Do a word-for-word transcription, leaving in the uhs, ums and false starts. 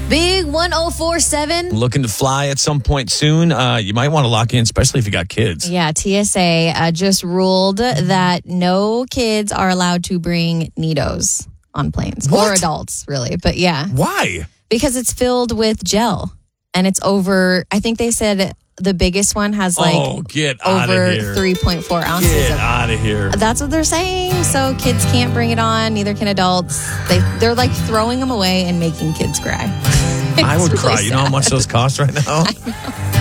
Big one oh four seven. Looking to fly at some point soon. Uh, you might want to lock in, especially if you got kids. Yeah, T S A uh, just ruled that no kids are allowed to bring Neatos on planes. What? Or adults, really. But yeah. Why? Because it's filled with gel. And it's over, I think they said the biggest one has like oh, get out of over here. three point four ounces. Get of, out of here. That's what they're saying. So kids can't bring it on, neither can adults. They, they're like throwing them away and making kids cry. I would really cry. sad. You know how much those cost right now? I know.